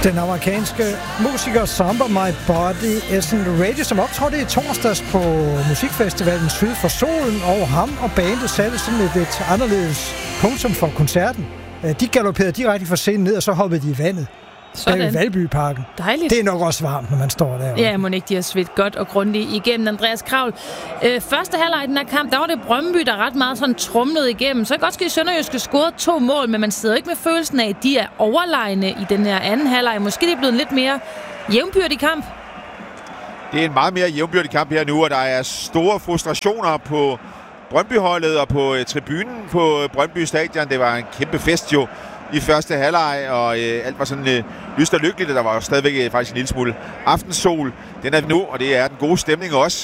Den amerikanske musiker Somber My Body, Essen Radio, som optrådte i torsdags på musikfestivalen Syd for Solen, og ham og bandet satte sådan et anderledes punktum for koncerten. De galopperede direkte fra scenen ned, og så hoppede de i vandet. Sådan. I Valbyparken. Dejligt. Det er nok også varmt, når man står der. Ja, må ikke de har svedt godt og grundigt igennem. Andreas Kravl, første halvleg i den her kamp, der var det Brøndby, der ret meget sådan trumlede igennem. Så godt skal Sønderjyske score 2 mål, men man sidder ikke med følelsen af, at de er overlegne i den her anden halvleg. Måske det er blevet en lidt mere jævnbyrdig kamp. Det er en meget mere jævnbyrdig kamp her nu, og der er store frustrationer på Brøndby-holdet og på tribunen på Brøndby Stadion. Det var en kæmpe fest jo i første halvleg, og alt var sådan lyst og lykkeligt, og der var stadigvæk faktisk en lille smule aftensol. Den er nu, og det er den gode stemning også.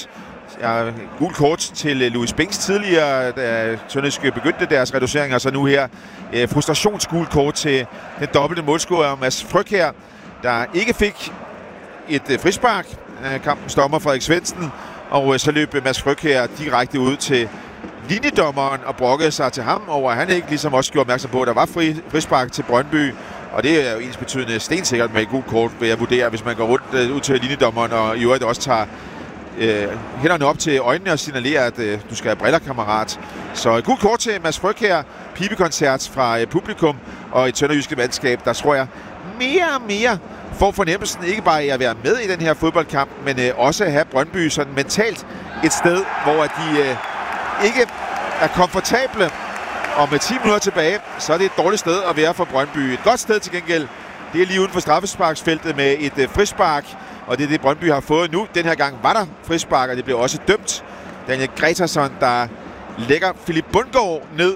Gul kort til Louis Binks tidligere, da Sønderjyske begyndte deres reducering, og så nu her frustrationsgul kort til den dobbelte målscorer Mads Frøkjær, der ikke fik et frispark. Kampens dommer Frederik Svendsen, og så løb Mads Frøkjær direkte ud til linjedommeren og brokkede sig til ham over, at han ikke ligesom også gjorde opmærksom på, at der var frispark til Brøndby. Og det er jo ensbetydende stensikkert med et gult kort, vil jeg vurdere, hvis man går rundt ud til linjedommeren og i øvrigt også tager hænderne op til øjnene og signalerer, at du skal have briller, kammerat. Så et gult kort til Mads Frøkjær, pibekoncert fra publikum og et sønderjyske mandskab, der tror jeg mere og mere får fornemmelsen ikke bare af at være med i den her fodboldkamp, men også at have Brøndby sådan mentalt et sted, hvor de ikke er komfortable. Og med 10 minutter tilbage, så er det et dårligt sted at være for Brøndby. Et godt sted til gengæld, det er lige uden for straffesparksfeltet med et frispark. Og det er det, Brøndby har fået nu. Den her gang var der frispark, og det blev også dømt. Daniel Gretarsson, der lægger Philip Bundgaard ned.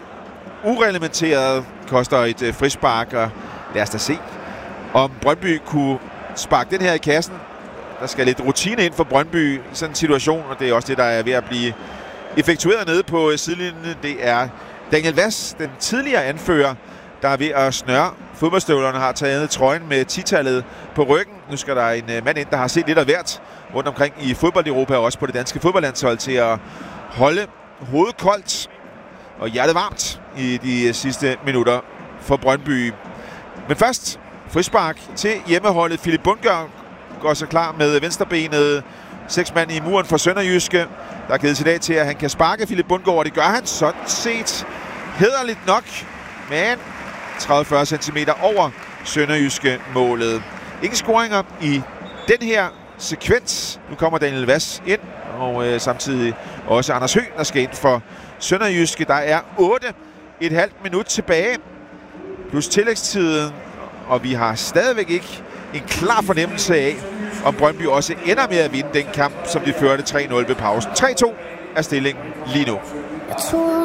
Ureglementeret koster et frispark, og lad os da se, om Brøndby kunne sparke den her i kassen. Der skal lidt rutine ind for Brøndby i sådan en situation, og det er også det, der er ved at blive effektueret nede på sidelinjen. Det er Daniel Vass, den tidligere anfører, der er ved at snøre fodboldstøvlerne, har taget trøjen med 10-tallet på ryggen. Nu skal der en mand ind, der har set lidt af hvert rundt omkring i fodbold-Europa, og også på det danske fodboldlandshold, til at holde hovedet koldt og hjertet varmt i de sidste minutter for Brøndby. Men først frispark til hjemmeholdet. Philip Bundgaard går så klar med venstrebenet. 6 mand i muren for Sønderjyske. Der er givet til dag til, at han kan sparke Philip Bundgaard, og det gør han sådan set hæderligt nok. Men 30-40 cm over Sønderjyske målet. Ingen scoringer i den her sekvens. Nu kommer Daniel Vass ind, og samtidig også Anders Høgh, der skal ind for Sønderjyske. Der er 8,5 minut tilbage, plus tillægstiden, og vi har stadigvæk ikke en klar fornemmelse af, om Brøndby også ender med at vinde den kamp, som de førte 3-0 ved pausen. 3-2 er stillingen lige nu.